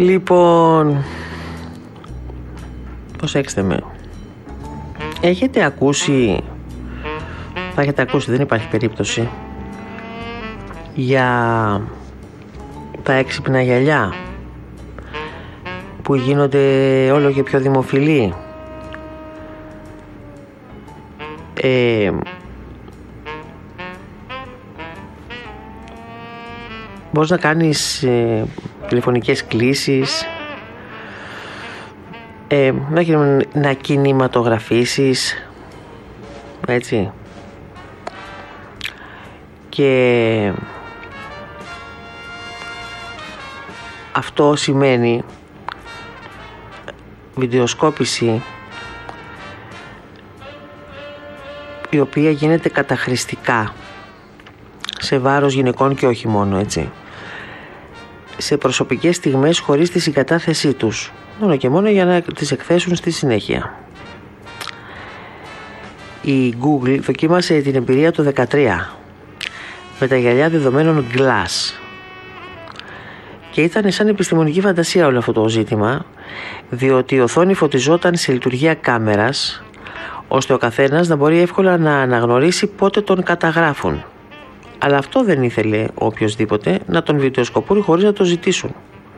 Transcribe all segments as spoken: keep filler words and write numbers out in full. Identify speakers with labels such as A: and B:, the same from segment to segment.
A: Λοιπόν, προσέξτε με. Έχετε ακούσει, θα έχετε ακούσει, δεν υπάρχει περίπτωση, για τα έξυπνα γυαλιά που γίνονται όλο και πιο δημοφιλή. Ε, μπορείς να κάνεις ε, τηλεφωνικές κλήσεις, ε, να, να κινηματογραφήσεις, έτσι, και αυτό σημαίνει βιντεοσκόπηση η οποία γίνεται καταχρηστικά σε βάρος γυναικών και όχι μόνο, έτσι, σε προσωπικές στιγμές χωρίς τη συγκατάθεσή τους, μόνο και μόνο για να τις εκθέσουν στη συνέχεια. Η Google δοκίμασε την εμπειρία του δεκατρία με τα γυαλιά δεδομένων Glass και ήταν σαν επιστημονική φαντασία όλο αυτό το ζήτημα, διότι η οθόνη φωτιζόταν σε λειτουργία κάμερας ώστε ο καθένας να μπορεί εύκολα να αναγνωρίσει πότε τον καταγράφουν. Αλλά αυτό δεν ήθελε οποιοσδήποτε, να τον βιντεοσκοπούν χωρίς να το ζητήσουν.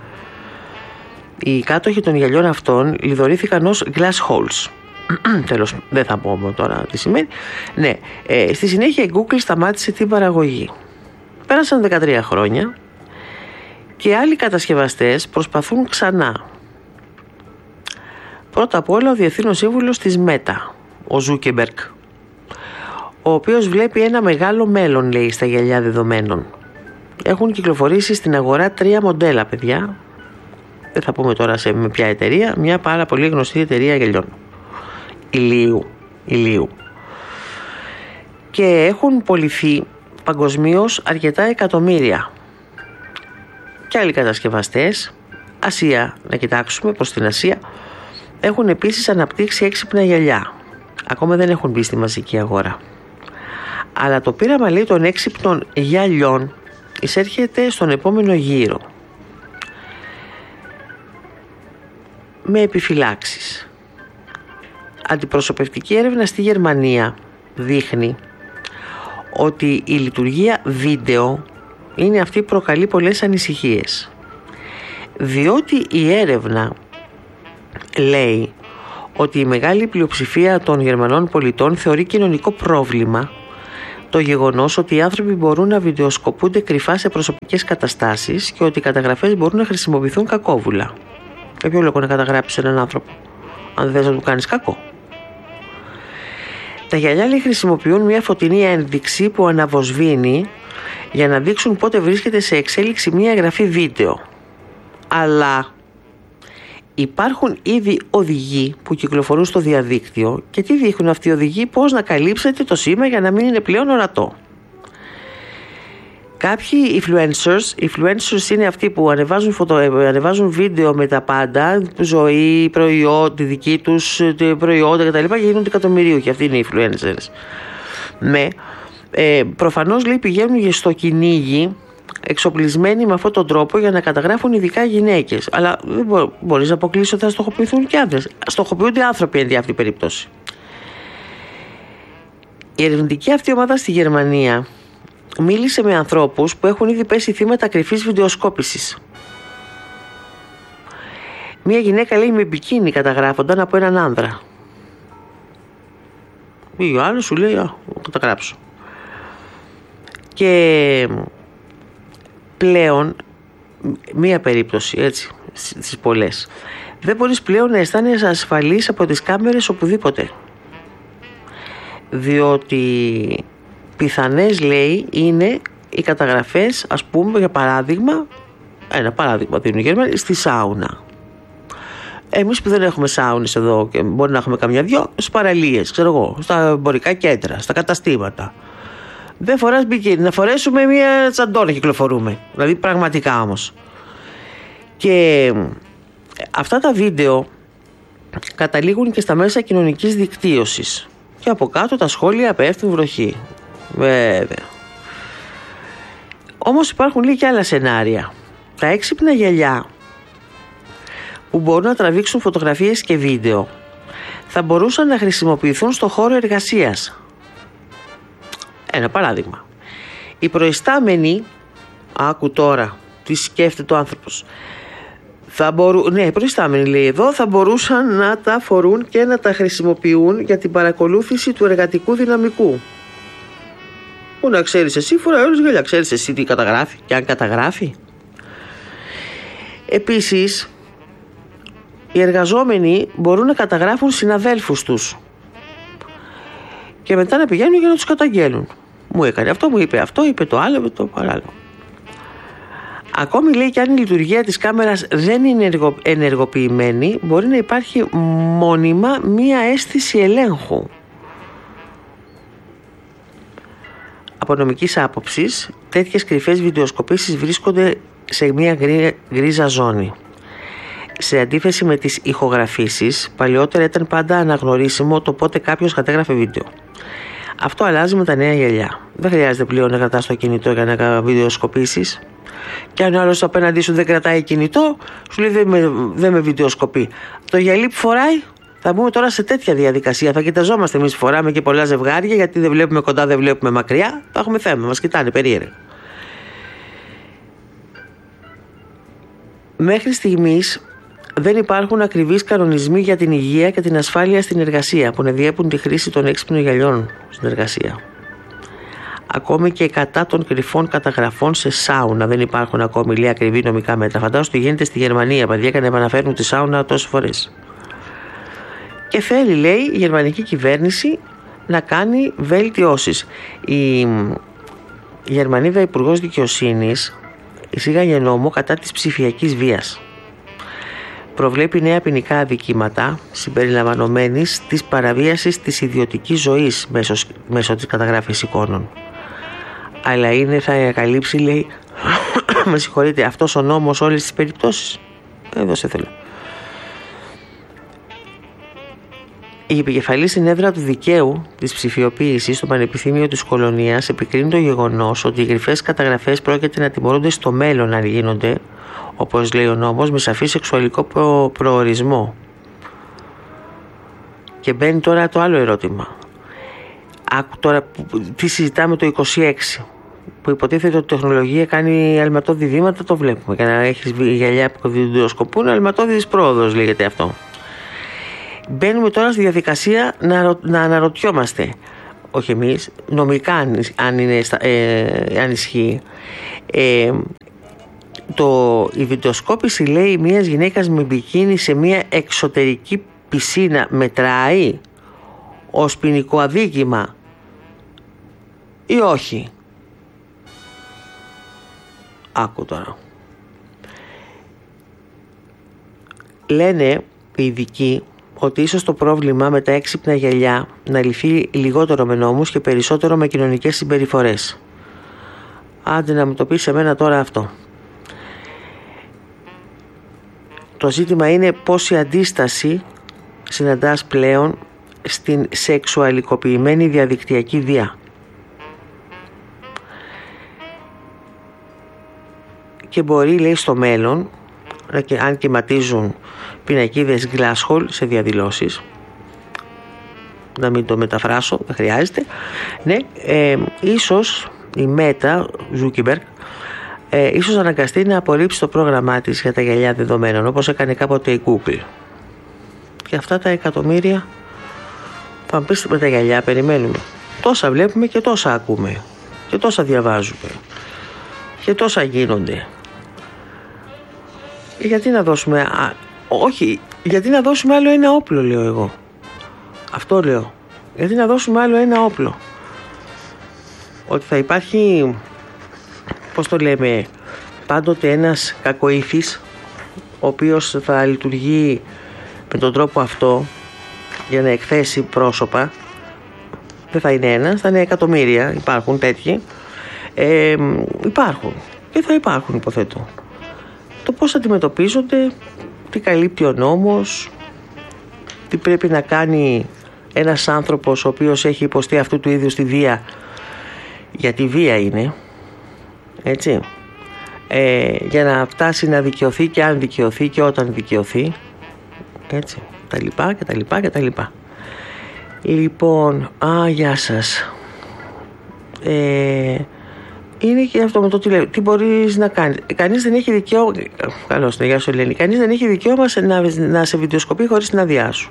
A: Οι κάτοχοι των γυαλιών αυτών λιδωρήθηκαν ως glass holes. Τέλος, δεν θα πω τώρα τι σημαίνει. Ναι, ε, στη συνέχεια η Google σταμάτησε την παραγωγή. Πέρασαν δεκατρία χρόνια και άλλοι κατασκευαστές προσπαθούν ξανά. Πρώτα απ' όλα ο διευθύνων σύμβουλος της Meta, ο Zuckerberg, ο οποίος βλέπει ένα μεγάλο μέλλον, λέει, στα γυαλιά δεδομένων. Έχουν κυκλοφορήσει στην αγορά τρία μοντέλα, παιδιά. Δεν θα πούμε τώρα σε με ποια εταιρεία, μια πάρα πολύ γνωστή εταιρεία γυαλιών. Ηλίου, ηλίου. Και έχουν πωληθεί παγκοσμίως αρκετά εκατομμύρια. Και άλλοι κατασκευαστές, Ασία, να κοιτάξουμε προς την Ασία, έχουν επίσης αναπτύξει έξυπνα γυαλιά. Ακόμα δεν έχουν μπει στη μαζική αγορά. Αλλά το πείραμα, λέει, των έξυπνων γυαλιών εισέρχεται στον επόμενο γύρο με επιφυλάξεις. Αντιπροσωπευτική έρευνα στη Γερμανία δείχνει ότι η λειτουργία βίντεο είναι αυτή που προκαλεί πολλές ανησυχίες, διότι η έρευνα λέει ότι η μεγάλη πλειοψηφία των Γερμανών πολιτών θεωρεί κοινωνικό πρόβλημα το γεγονός ότι οι άνθρωποι μπορούν να βιντεοσκοπούνται κρυφά σε προσωπικές καταστάσεις και ότι οι καταγραφές μπορούν να χρησιμοποιηθούν κακόβουλα. Για ποιο λόγο να καταγράψεις έναν άνθρωπο, αν δεν θες να του κάνεις κακό? Τα γυαλιά, λέει, χρησιμοποιούν μια φωτεινή ένδειξη που αναβοσβήνει για να δείξουν πότε βρίσκεται σε εξέλιξη μια εγγραφή βίντεο. Αλλά υπάρχουν ήδη οδηγοί που κυκλοφορούν στο διαδίκτυο και τι δείχνουν αυτοί οι οδηγοί? Πώς να καλύψετε το σήμα για να μην είναι πλέον ορατό. Κάποιοι influencers, influencers είναι αυτοί που ανεβάζουν, φωτο, ανεβάζουν βίντεο με τα πάντα, ζωή, προϊόντα, τη δική τους προϊόντα κτλ. Και γίνονται εκατομμυρίου και αυτοί είναι οι influencers. Με, ε, προφανώς, λέει, πηγαίνουν στο κυνήγι εξοπλισμένοι με αυτόν τον τρόπο για να καταγράφουν ειδικά γυναίκες. Αλλά δεν μπο, μπορείς να αποκλείσεις ότι θα στοχοποιηθούν και άντρες. Στοχοποιούνται άνθρωποι εν αυτή περίπτωση. Η ερευνητική αυτή ομάδα στη Γερμανία μίλησε με ανθρώπους που έχουν ήδη πέσει θύματα κρυφής βιντεοσκόπησης. Μία γυναίκα, λέει, με μπικίνι καταγράφονταν από έναν άνδρα. Ή ο άλλος σου λέει, α, θα καταγράψω. Και πλέον, μία περίπτωση, έτσι, στις πολλές, δεν μπορείς πλέον να αισθάνεσαι ασφαλής από τις κάμερες οπουδήποτε. Διότι πιθανές, λέει, είναι οι καταγραφές, ας πούμε, για παράδειγμα, ένα παράδειγμα δίνουν οι Γερμανοί, στη σάουνα. Εμείς που δεν έχουμε σάουνες εδώ και μπορεί να έχουμε καμιά δυο, στις παραλίες, ξέρω εγώ, στα εμπορικά κέντρα, στα καταστήματα. Δεν φοράς μπικίνι, να φορέσουμε μια τσαντόνα κυκλοφορούμε. Δηλαδή πραγματικά όμως. Και αυτά τα βίντεο καταλήγουν και στα μέσα κοινωνικής δικτύωσης. Και από κάτω τα σχόλια πέφτουν βροχή. Βέβαια. Όμως υπάρχουν, λέει, και άλλα σενάρια. Τα έξυπνα γυαλιά που μπορούν να τραβήξουν φωτογραφίες και βίντεο θα μπορούσαν να χρησιμοποιηθούν στο χώρο εργασίας. Ένα παράδειγμα. Οι προϊστάμενοι, άκου τώρα τι σκέφτεται ο άνθρωπος, θα μπορού, ναι, οι προϊστάμενοι λέει εδώ, θα μπορούσαν να τα φορούν και να τα χρησιμοποιούν για την παρακολούθηση του εργατικού δυναμικού. Που να ξέρεις εσύ, φοράει όλους γέλια, ξέρεις εσύ τι καταγράφει και αν καταγράφει. Επίσης, οι εργαζόμενοι μπορούν να καταγράφουν συναδέλφους τους και μετά να πηγαίνουν για να τους καταγγέλουν. Μου έκανε αυτό, μου είπε αυτό, είπε το άλλο, είπε το παράλληλο. Ακόμη λέει και αν η λειτουργία της κάμερας δεν είναι ενεργοποιημένη, μπορεί να υπάρχει μόνιμα μία αίσθηση ελέγχου. Από νομικής άποψης, τέτοιες κρυφές βιντεοσκοπήσεις βρίσκονται σε μία γκρίζα ζώνη. Σε αντίθεση με τις ηχογραφήσεις, παλιότερα ήταν πάντα αναγνωρίσιμο το πότε κάποιος κατέγραφε βίντεο. Αυτό αλλάζει με τα νέα γυαλιά. Δεν χρειάζεται πλέον να κρατάς το κινητό για να κάνεις βιντεοσκοπήσεις. Και αν ο άλλος απέναντί σου δεν κρατάει κινητό, σου λέει δεν με, δεν με βιντεοσκοπεί. Το γυαλί που φοράει, θα μπούμε τώρα σε τέτοια διαδικασία. Θα κοιταζόμαστε εμείς, φοράμε και πολλά ζευγάρια, γιατί δεν βλέπουμε κοντά, δεν βλέπουμε μακριά. Θα έχουμε θέμα, μας κοιτάνε περίεργα. Μέχρι στιγμής δεν υπάρχουν ακριβείς κανονισμοί για την υγεία και την ασφάλεια στην εργασία που να διέπουν τη χρήση των έξυπνων γυαλιών στην εργασία. Ακόμη και κατά των κρυφών καταγραφών σε σάουνα δεν υπάρχουν ακόμη λέει ακριβή νομικά μέτρα. Φαντάζομαι ότι γίνεται στη Γερμανία, παιδιά, και να επαναφέρουν τη σάουνα τόσες φορές. Και θέλει, λέει, η γερμανική κυβέρνηση να κάνει βελτιώσεις. Η Γερμανίδα Υπουργός Δικαιοσύνης εισήγαγε νόμο κατά της ψηφιακής βίας. Προβλέπει νέα ποινικά αδικήματα συμπεριλαμβανομένης της παραβίασης της ιδιωτικής ζωής μέσω, μέσω της καταγράφης εικόνων. Αλλά είναι, θα καλύψει, λέει, με συγχωρείτε, αυτός ο νόμος όλες τις περιπτώσεις. Εδώ σε θέλω. Η επικεφαλής συνέδρα του δικαίου της ψηφιοποίησης στο Πανεπιστήμιο της Κολονίας επικρίνει το γεγονός ότι οι κρυφές καταγραφές πρόκειται να τιμωρούνται στο μέλλον αν γίνονται, όπως λέει ο νόμος, με σαφή σεξουαλικό προ... προορισμό. Και μπαίνει τώρα το άλλο ερώτημα. Άκου τώρα τι συζητάμε το είκοσι έξι, που υποτίθεται ότι η τεχνολογία κάνει αλματώδη βήματα, το βλέπουμε. Και να έχεις γυαλιά που βιντεοσκοπούν, αλματώδης πρόοδος λέγεται αυτό. Μπαίνουμε τώρα στη διαδικασία να, να αναρωτιόμαστε, όχι εμείς, νομικά αν, είναι, ε, αν ισχύει, ε, το, η βιντεοσκόπηση, λέει, μιας γυναίκας με μπικίνι σε μια εξωτερική πισίνα μετράει ως ποινικό αδίκημα ή όχι? Άκου τώρα. Λένε οι ειδικοί ότι ίσως το πρόβλημα με τα έξυπνα γυαλιά να λυθεί λιγότερο με νόμους και περισσότερο με κοινωνικές συμπεριφορές. Άντε να μου το πεις εμένα τώρα αυτό. Το ζήτημα είναι πόση αντίσταση συναντάς πλέον στην σεξουαλικοποιημένη διαδικτυακή βία. Και μπορεί, λέει, στο μέλλον, αν κυματίζουν πινακίδες Glasshole σε διαδηλώσεις, να μην το μεταφράσω, δεν χρειάζεται, ναι, ε, ίσως η Meta, Zuckerberg, ε, ίσως αναγκαστεί να απορρίψει το πρόγραμμά της για τα γυαλιά δεδομένων, όπως έκανε κάποτε η Google. Και αυτά τα εκατομμύρια, θα μου πεις, με τα γυαλιά περιμένουμε. Τόσα βλέπουμε και τόσα ακούμε και τόσα διαβάζουμε και τόσα γίνονται. Γιατί να δώσουμε, α, όχι, γιατί να δώσουμε άλλο ένα όπλο, λέω εγώ. Αυτό λέω. Γιατί να δώσουμε άλλο ένα όπλο. Ότι θα υπάρχει, πώς το λέμε, πάντοτε ένας κακοήθης, ο οποίος θα λειτουργεί με τον τρόπο αυτό για να εκθέσει πρόσωπα. Δεν θα είναι ένας, θα είναι εκατομμύρια. Υπάρχουν τέτοιοι. Ε, υπάρχουν και θα υπάρχουν, υποθέτω. Το πώς αντιμετωπίζονται, τι καλύπτει ο νόμος, τι πρέπει να κάνει ένας άνθρωπος ο οποίος έχει υποστεί αυτού του είδους τη βία, γιατί βία είναι, έτσι, ε, για να φτάσει να δικαιωθεί και αν δικαιωθεί και όταν δικαιωθεί, έτσι, τα λοιπά και τα λοιπά και τα λοιπά. Λοιπόν, α, γεια σας. Ε, είναι και αυτό με το τι λέει. Τι μπορείς να κάνεις. Κανείς δεν έχει δικαίωμα. Καλώς, ναι, γεια σου Ελένη. Κανείς δεν έχει δικαίωμα να, να σε βιντεοσκοπεί χωρίς την άδειά σου.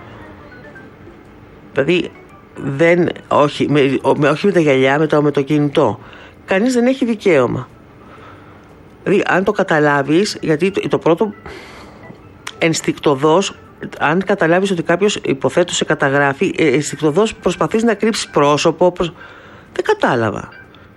A: Δηλαδή, δεν, όχι, με, με, όχι με τα γυαλιά, με το, με το κινητό. Κανείς δεν έχει δικαίωμα. Δηλαδή, αν το καταλάβεις, γιατί το, το πρώτο ενστικτωδώς, αν καταλάβεις ότι κάποιος, υποθέτω, σε καταγράφει, ενστικτωδώς προσπαθείς να κρύψεις πρόσωπο. Προσ... Δεν κατάλαβα.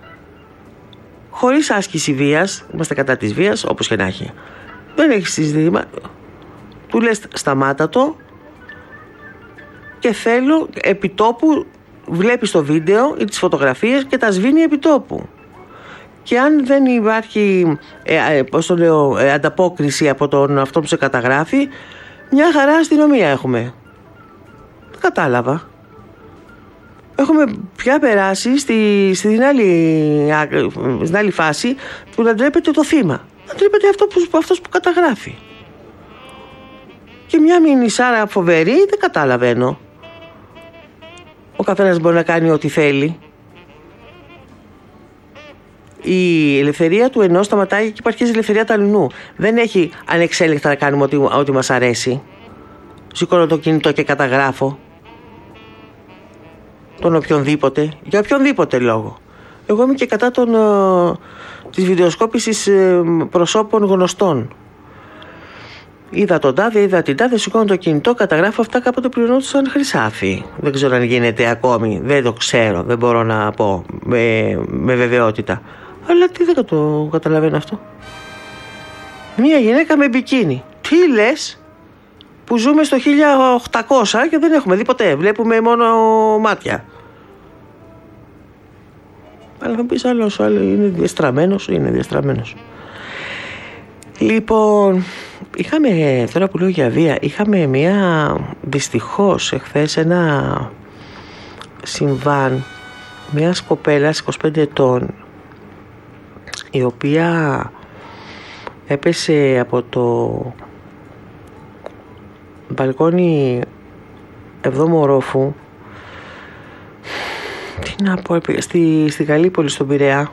A: Χωρίς άσκηση βίας, είμαστε κατά της βίας, όπως και να έχει. Δεν έχεις συζήτημα. Του λες σταμάτα το και θέλω επιτόπου, βλέπεις το βίντεο ή τις φωτογραφίες και τα σβήνει επιτόπου. Και αν δεν υπάρχει ε, πώς το λέω, ε, ανταπόκριση από τον αυτό που σε καταγράφει, μια χαρά αστυνομία έχουμε. Δεν κατάλαβα. Έχουμε πια περάσει στη, στην, άλλη, στην άλλη φάση που να ντρέπεται το θύμα. Να ντρέπεται αυτό που, αυτός που καταγράφει. Και μια μινισάρα φοβερή, δεν καταλαβαίνω. Ο καθένας μπορεί να κάνει ό,τι θέλει. Η ελευθερία του ενός σταματάει και υπάρχει η ελευθερία του αλλού. Δεν έχει ανεξέλεκτα να κάνουμε ό,τι, ό,τι μας αρέσει. Σηκώνω το κινητό και καταγράφω τον οποιονδήποτε, για οποιονδήποτε λόγο. Εγώ είμαι και κατά τον, ε, της βιντεοσκόπησης ε, προσώπων γνωστών. Είδα τον τάδε, είδα την τάδε, σηκώνω το κινητό, καταγράφω αυτά, κάποτε πληρωνόντουσαν χρυσάφι. Δεν ξέρω αν γίνεται ακόμη, δεν το ξέρω, δεν μπορώ να πω με, με βεβαιότητα. Αλλά τι δεν το καταλαβαίνω αυτό. Μία γυναίκα με μπικίνι. Τι λες? Που ζούμε στο χίλια οκτακόσια και δεν έχουμε δει ποτέ. Βλέπουμε μόνο μάτια. Αλλά θα πεις άλλος, άλλο είναι διαστραμμένος, είναι διαστραμμένος. Λοιπόν, είχαμε, τώρα που λέω για βία, είχαμε μια, δυστυχώς εχθές ένα συμβάν μιας κοπέλας είκοσι πέντε ετών, η οποία έπεσε από το μπαλκόνι εβδόμου ορόφου, τι να πω, στη, στη Γαλλίπολη στον Πειραιά,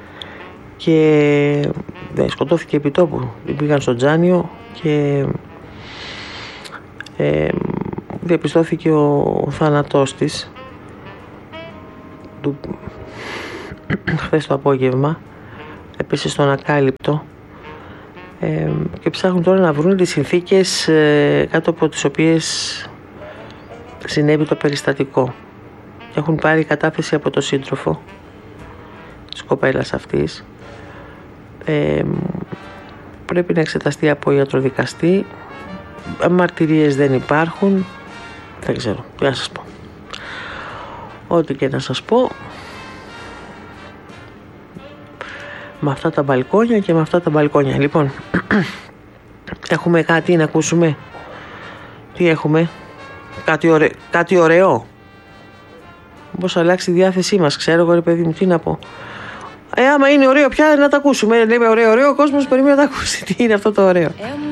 A: και ναι, σκοτώθηκε επί τόπου. Πήγαν στο Τζάνιο και ε, διαπιστώθηκε ο, ο θάνατός της του, χθες το απόγευμα. Έπεσε στον ακάλυπτο ε, και ψάχνουν τώρα να βρουν τις συνθήκες ε, κάτω από τις οποίες συνέβη το περιστατικό. Και έχουν πάρει κατάθεση από το σύντροφο της κοπέλας αυτής. Ε, πρέπει να εξεταστεί από ιατροδικαστή. Μαρτυρίες δεν υπάρχουν. Δεν ξέρω, τι να σας πω. Ό,τι και να σας πω, με αυτά τα μπαλκόνια και με αυτά τα μπαλκόνια. Λοιπόν, έχουμε κάτι να ακούσουμε? Τι έχουμε? Κάτι, ωραίο, κάτι ωραίο. Πώς αλλάξει η διάθεσή μας, ξέρω εγώ, ρε παιδί μου, τι να πω. Ε, άμα είναι ωραίο πια να τα ακούσουμε. Λέμε ωραίο, ωραίο, ο κόσμος περιμένει να τα ακούσει. Τι είναι αυτό το ωραίο?